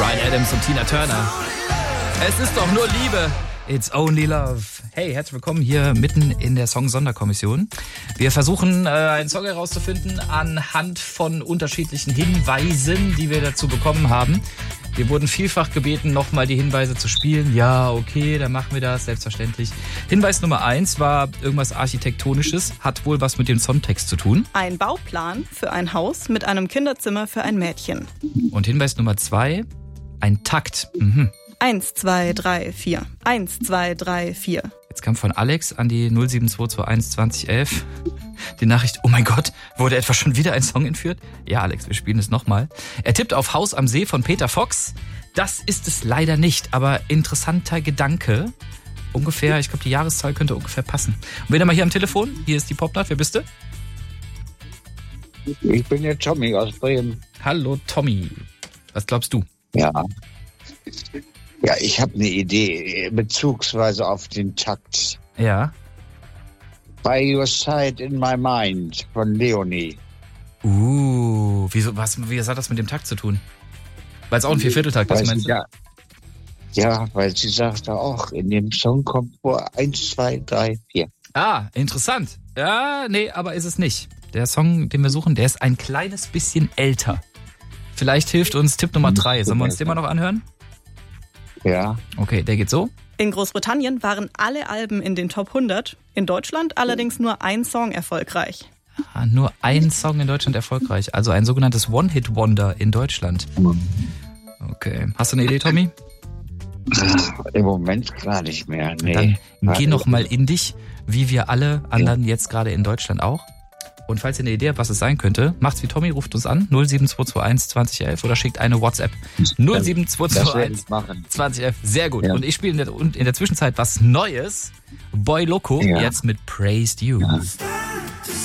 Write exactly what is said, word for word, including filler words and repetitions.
Bryan Adams und Tina Turner. Es ist doch nur Liebe. It's only love. Hey, herzlich willkommen hier mitten in der Song-Sonderkommission. Wir versuchen, äh, einen Song herauszufinden anhand von unterschiedlichen Hinweisen, die wir dazu bekommen haben. Wir wurden vielfach gebeten, nochmal die Hinweise zu spielen. Ja, okay, dann machen wir das, selbstverständlich. Hinweis Nummer eins war irgendwas Architektonisches, hat wohl was mit dem Songtext zu tun. Ein Bauplan für ein Haus mit einem Kinderzimmer für ein Mädchen. Und Hinweis Nummer zwei, ein Takt. Mhm. Eins, zwei, drei, vier. Eins, zwei, drei, vier. Jetzt kam von Alex an die null sieben zwei zwei eins zwanzig elf die Nachricht, oh mein Gott, wurde etwa schon wieder ein Song entführt? Ja, Alex, wir spielen es nochmal. Er tippt auf Haus am See von Peter Fox. Das ist es leider nicht, aber interessanter Gedanke. Ungefähr, ich glaube, die Jahreszahl könnte ungefähr passen. Und wen haben wir hier am Telefon? Hier ist die Popnacht, wer bist du? Ich bin der Tommy aus Bremen. Hallo Tommy, was glaubst du? Ja. Ja, ich habe eine Idee, bezugsweise auf den Takt. Ja. By Your Side in My Mind von Leonie. Uh, wieso, was, wie hat das mit dem Takt zu tun? Weil es auch ein Viervierteltakt ist, meinst du? Ja, ja, weil sie sagte auch, in dem Song kommt vor eins, zwei, drei, vier. Ah, interessant. Ja, nee, aber ist es nicht. Der Song, den wir suchen, der ist ein kleines bisschen älter. Vielleicht hilft uns Tipp Nummer drei. Sollen wir uns den mal noch anhören? Ja. Okay, der geht so. In Großbritannien waren alle Alben in den Top hundert, in Deutschland allerdings nur ein Song erfolgreich. Ah, nur ein Song in Deutschland erfolgreich, also ein sogenanntes One-Hit-Wonder in Deutschland. Okay, hast du eine Idee, Tommy? Im Moment gar nicht mehr, nee. Dann geh noch mal in dich, wie wir alle anderen jetzt gerade in Deutschland auch. Und falls ihr eine Idee habt, was es sein könnte, macht's wie Tommy, ruft uns an, null sieben zwei zwei eins zwanzig elf oder schickt eine WhatsApp. null sieben zwei zwei eins zwanzig elf. Sehr gut. Ja. Und ich spiele in der, in der Zwischenzeit was Neues. Boy Loco, ja. Jetzt mit Praised You. Ja.